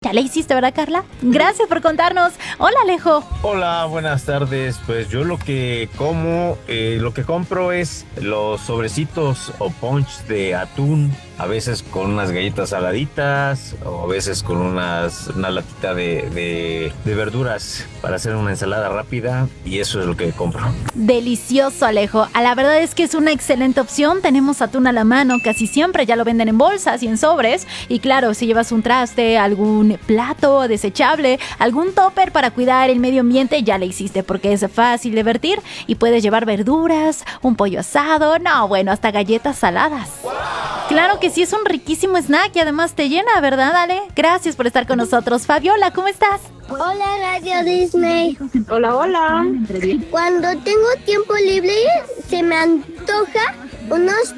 Ya la hiciste, ¿verdad, Carla? Gracias por contarnos. Hola, Alejo. Hola, buenas tardes. Pues yo lo que como, lo que compro es los sobrecitos o punch de atún, a veces con unas galletas saladitas o a veces con una latita de verduras para hacer una ensalada rápida, y eso es lo que compro. Delicioso, Alejo. A la verdad es que es una excelente opción. Tenemos atún a la mano casi siempre, ya lo venden en bolsas y en sobres. Y claro, si llevas un traste, algún plato desechable, algún topper para cuidar el medio ambiente, ya le hiciste, porque es fácil de vertir y puedes llevar verduras, un pollo asado, no, bueno, hasta galletas saladas. Claro que sí, es un riquísimo snack y además te llena, ¿verdad, Ale? Gracias por estar con nosotros. Fabiola, ¿cómo estás? Hola, Radio Disney. Hola, hola. Cuando tengo tiempo libre, se me antoja unos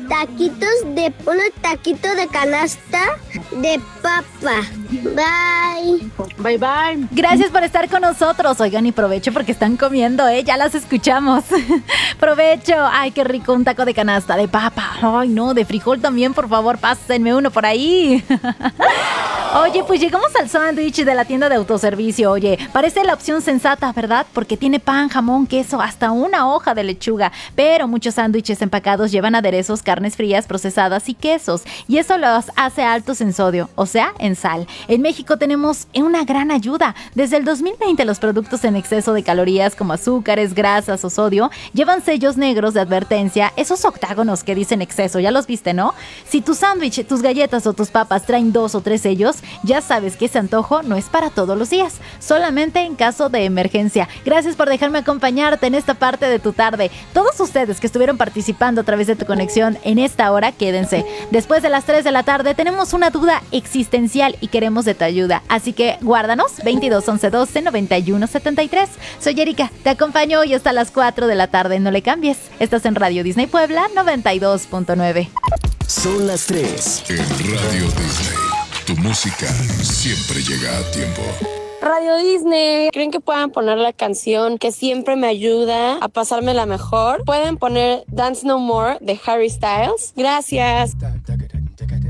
taquitos de canasta de papa. Bye. Bye, bye. Gracias por estar con nosotros. Oigan, y provecho porque están comiendo, ya las escuchamos. Provecho. Ay, qué rico, un taco de canasta de papa. Ay, no, de frijol también, por favor, pásenme uno por ahí. Oye, pues llegamos al sándwich de la tienda de autoservicio. Oye, parece la opción sensata, ¿verdad? Porque tiene pan, jamón, queso, hasta una hoja de lechuga. Pero muchos sándwiches empacados llevan aderezos, carnes frías, procesadas y quesos. Y eso los hace altos en sodio, o sea, en sal. En México tenemos una gran ayuda. Desde el 2020 los productos en exceso de calorías como azúcares, grasas o sodio llevan sellos negros de advertencia, esos octágonos que dicen exceso, ya los viste, ¿no? Si tu sándwich, tus galletas o tus papas traen 2 o 3 sellos, ya sabes que ese antojo no es para todos los días, solamente en caso de emergencia. Gracias por dejarme acompañarte en esta parte de tu tarde. Todos ustedes que estuvieron participando a través de tu conexión en esta hora, quédense. Después de las 3 de la tarde tenemos una duda existencial y queremos de tu ayuda, así que guárdanos 22 11 12 91 73. Soy Erika, te acompaño hoy hasta las 4 de la tarde, no le cambies. Estás en Radio Disney Puebla 92.9. Son las 3 en Radio Disney. Tu música siempre llega a tiempo. Radio Disney, ¿creen que puedan poner la canción que siempre me ayuda a pasármela mejor? Pueden poner Dance No More de Harry Styles. Gracias.